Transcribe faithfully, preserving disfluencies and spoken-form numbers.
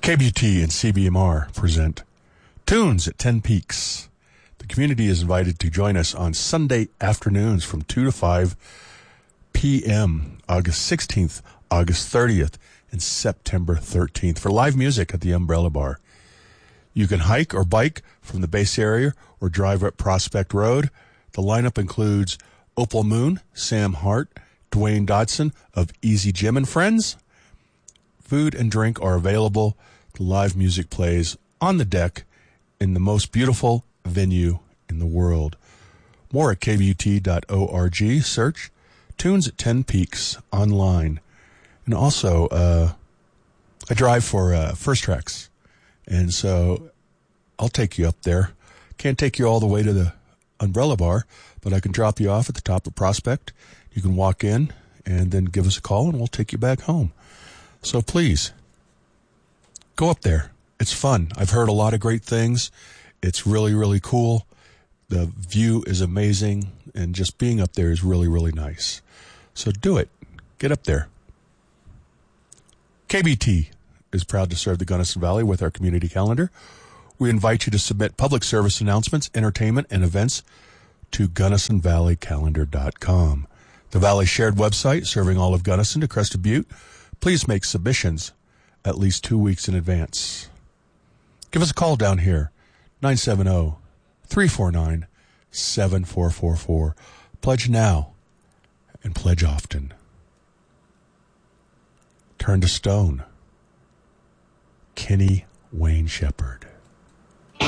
K B T and C B M R present Tunes at Ten Peaks. The community is invited to join us on Sunday afternoons from two to five p.m. August sixteenth, August thirtieth, and September thirteenth for live music at the Umbrella Bar. You can hike or bike from the base area or drive up Prospect Road. The lineup includes Opal Moon, Sam Hart, Dwayne Dodson of Easy Jim and Friends. Food and drink are available. The live music plays on the deck in the most beautiful venue in the world. More at k b u t dot org. Search Tunes at Ten Peaks online. And also, uh, I drive for uh, First Tracks. And so I'll take you up there. Can't take you all the way to the Umbrella Bar, but I can drop you off at the top of Prospect. You can walk in and then give us a call and we'll take you back home. So please, go up there. It's fun. I've heard a lot of great things. It's really, really cool. The view is amazing, and just being up there is really, really nice. So do it. Get up there. K B T is proud to serve the Gunnison Valley with our community calendar. We invite you to submit public service announcements, entertainment, and events to gunnison valley calendar dot com. The Valley shared website serving all of Gunnison to Crested Butte. Please make submissions at least two weeks in advance. Give us a call down here, nine seven zero, three four nine, seven four four four. Pledge now and pledge often. Turn to Stone. Kenny Wayne Shepherd.